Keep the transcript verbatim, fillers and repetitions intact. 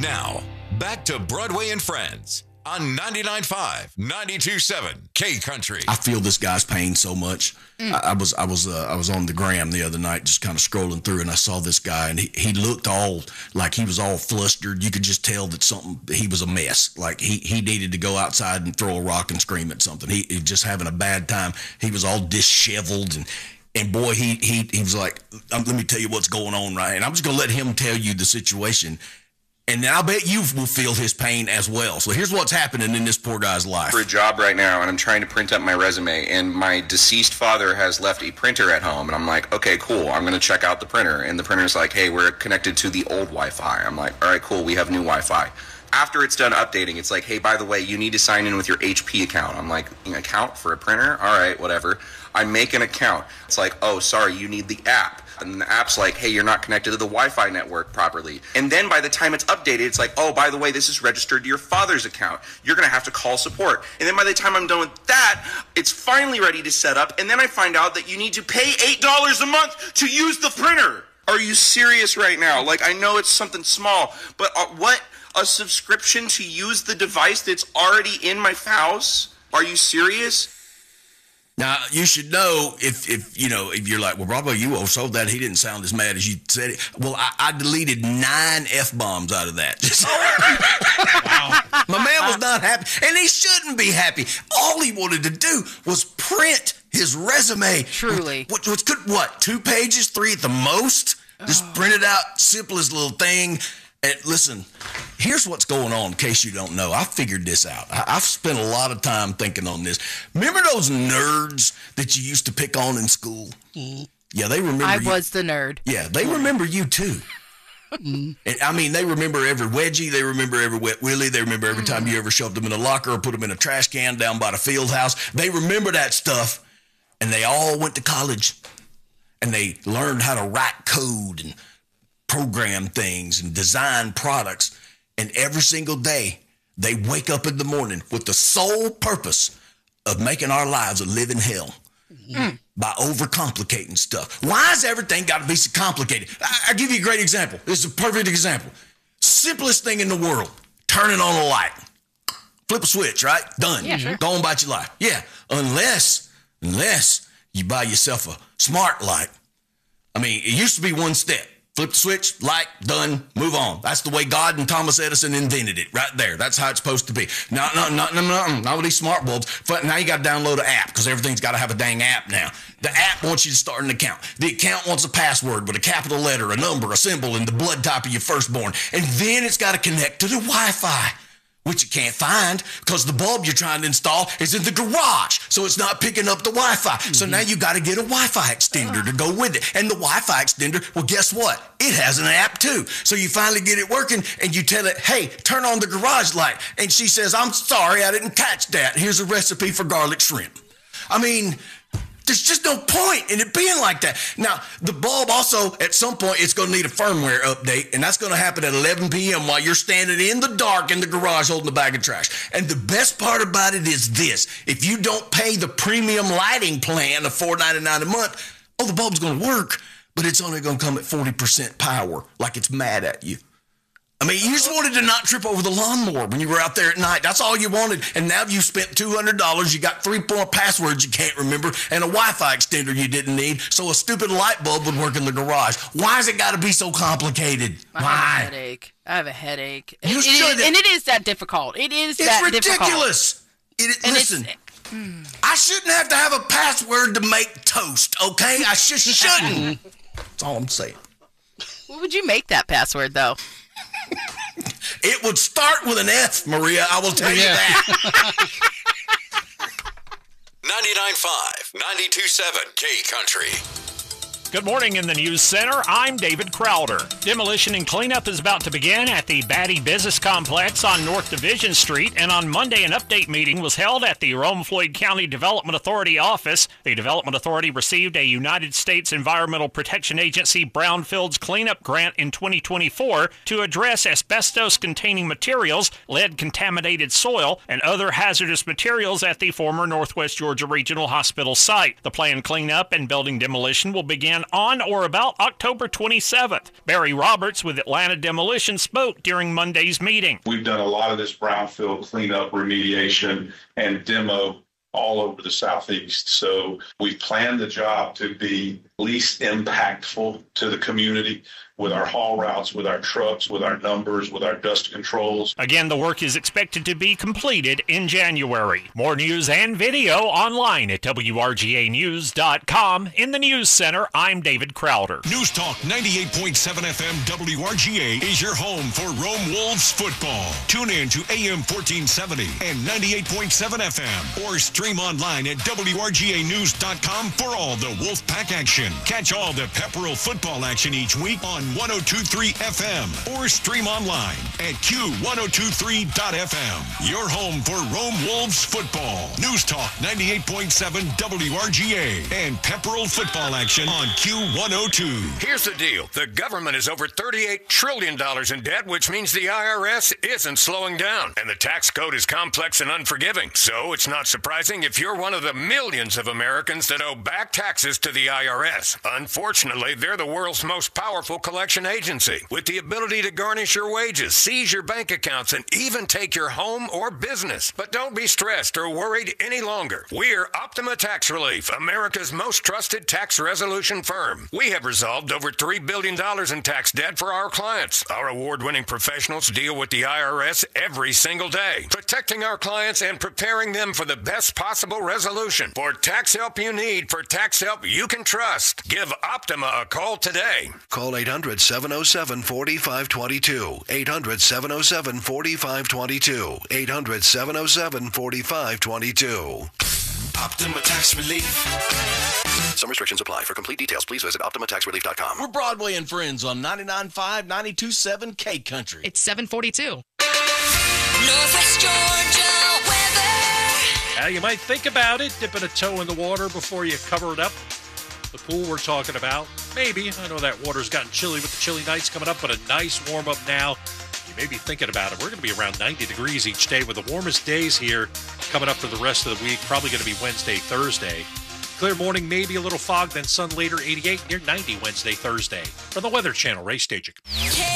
Now, back to Broadway and Friends on ninety-nine point five, ninety-two point seven K Country. I feel this guy's pain so much. Mm. I, I was I was uh, I was on the gram the other night, just kind of scrolling through, and I saw this guy, and he, he looked all like he was all flustered. You could just tell that something he was a mess. Like he he needed to go outside and throw a rock and scream at something. He, he was just having a bad time. He was all disheveled, and and boy, he he he was like, um, let me tell you what's going on, right? And I'm just gonna let him tell you the situation. And I bet you will feel his pain as well. So here's what's happening in this poor guy's life. For a job right now, and I'm trying to print up my resume, and my deceased father has left a printer at home, and I'm like, okay, cool, I'm going to check out the printer. And the printer's like, hey, we're connected to the old Wi-Fi. I'm like, all right, cool, we have new Wi-Fi. After it's done updating, it's like, hey, by the way, you need to sign in with your H P account. I'm like, an account for a printer? All right, whatever. I make an account. It's like, oh, sorry, you need the app. And the app's like, hey, you're not connected to the Wi-Fi network properly. And then by the time it's updated, it's like, oh, by the way, this is registered to your father's account. You're going to have to call support. And then by the time I'm done with that, it's finally ready to set up. And then I find out that you need to pay eight dollars a month to use the printer. Are you serious right now? Like, I know it's something small, but uh, what? A subscription to use the device that's already in my house? Are you serious? Now, you should know if, if you know, if you're like, well, Bravo, you also that he didn't sound as mad as you said it. Well, I, I deleted nine F-bombs out of that. Wow. My man was not happy, and he shouldn't be happy. All he wanted to do was print his resume. Truly. Which, which could, what, two pages, three at the most? Just oh. print it out, simplest little thing. And listen, here's what's going on in case you don't know. I figured this out. I, I've spent a lot of time thinking on this. Remember those nerds that you used to pick on in school? Mm. Yeah, they remember I you. was the nerd. Yeah, they remember you too. Mm. And, I mean, they remember every wedgie. They remember every wet willy. They remember every time you ever shoved them in a locker or put them in a trash can down by the field house. They remember that stuff. And they all went to college. And they learned how to write code and program things and design products, and every single day they wake up in the morning with the sole purpose of making our lives a living hell mm. by overcomplicating stuff. Why has everything got to be so complicated? I, I'll give you a great example. This is a perfect example. Simplest thing in the world, turning on a light. Flip a switch, right? Done. Yeah, sure. Go on about your life. Yeah, unless, unless you buy yourself a smart light. I mean, it used to be one step. Flip the switch, light, done, move on. That's the way God and Thomas Edison invented it, right there. That's how it's supposed to be. No, no, no, no, no, not with these smart bulbs. But now you got to download an app because everything's got to have a dang app now. The app wants you to start an account. The account wants a password with a capital letter, a number, a symbol, and the blood type of your firstborn. And then it's got to connect to the Wi-Fi, which you can't find because the bulb you're trying to install is in the garage, so it's not picking up the Wi-Fi. Mm-hmm. So now you got to get a Wi-Fi extender to go with it. And the Wi-Fi extender, well, guess what? It has an app too. So you finally get it working, and you tell it, hey, turn on the garage light. And she says, I'm sorry, I didn't catch that. Here's a recipe for garlic shrimp. I mean, there's just no point in it being like that. Now, the bulb also, at some point, it's going to need a firmware update, and that's going to happen at eleven p.m. while you're standing in the dark in the garage holding a bag of trash. And the best part about it is this. If you don't pay the premium lighting plan of four ninety-nine a month, oh, the bulb's going to work, but it's only going to come at forty percent power, like it's mad at you. I mean, you just wanted to not trip over the lawnmower when you were out there at night. That's all you wanted. And now you spent two hundred dollars. You got three more passwords you can't remember and a Wi-Fi extender you didn't need. So a stupid light bulb would work in the garage. Why has it got to be so complicated? I Why? have a headache. I have a headache. You it, should. It, and it is that difficult. It is it's that ridiculous. difficult. It, listen, it's, I shouldn't have to have a password to make toast, okay? I just shouldn't. That's all I'm saying. What would you make that password, though? It would start with an F, Maria. I will tell yeah. you that. ninety-nine point five, ninety-two point seven K Country. Good morning in the News Center. I'm David Crowder. Demolition and cleanup is about to begin at the Batty Business Complex on North Division Street, and on Monday an update meeting was held at the Rome-Floyd County Development Authority office. The Development Authority received a United States Environmental Protection Agency Brownfields Cleanup Grant in twenty twenty-four to address asbestos-containing materials, lead-contaminated soil, and other hazardous materials at the former Northwest Georgia Regional Hospital site. The planned cleanup and building demolition will begin began on or about October twenty-seventh. Barry Roberts with Atlanta Demolition spoke during Monday's meeting. We've done a lot of this brownfield cleanup, remediation, and demo all over the Southeast. So we've planned the job to be least impactful to the community with our haul routes, with our trucks, with our numbers, with our dust controls. Again, the work is expected to be completed in January. More news and video online at W R G A news dot com. In the News Center, I'm David Crowder. News Talk ninety-eight point seven F M W R G A is your home for Rome Wolves football. Tune in to A M fourteen seventy and ninety-eight point seven F M or stream online at W R G A news dot com for all the Wolfpack action. Catch all the Pepperell football action each week on one oh two point three F M or stream online at Q ten twenty-three dot F M. Your home for Rome Wolves football. News Talk ninety-eight point seven W R G A and Pepperell football action on Q one oh two. Here's the deal. The government is over thirty-eight trillion dollars in debt, which means the I R S isn't slowing down. And the tax code is complex and unforgiving. So it's not surprising if you're one of the millions of Americans that owe back taxes to the I R S. Unfortunately, they're the world's most powerful collection agency with the ability to garnish your wages, seize your bank accounts, and even take your home or business. But don't be stressed or worried any longer. We're Optima Tax Relief, America's most trusted tax resolution firm. We have resolved over three billion dollars in tax debt for our clients. Our award-winning professionals deal with the I R S every single day, protecting our clients and preparing them for the best possible resolution. For tax help you need, for tax help you can trust, give Optima a call today. Call eight hundred, seven oh seven, four five two two. eight hundred, seven oh seven, four five two two. eight hundred, seven oh seven, four five two two. Optima Tax Relief. Some restrictions apply. For complete details, please visit optima tax relief dot com. We're Broadway and Friends on ninety-nine point five, ninety-two point seven K Country. It's seven forty-two. Northwest Georgia weather. Now, you might think about it, dipping a toe in the water before you cover it up. The pool we're talking about, maybe. I know that water's gotten chilly with the chilly nights coming up, but a nice warm-up now. You may be thinking about it. We're going to be around ninety degrees each day with the warmest days here coming up for the rest of the week. Probably going to be Wednesday, Thursday. Clear morning, maybe a little fog, then sun later, eighty-eight, near ninety Wednesday, Thursday. From the Weather Channel, Ray Stajic.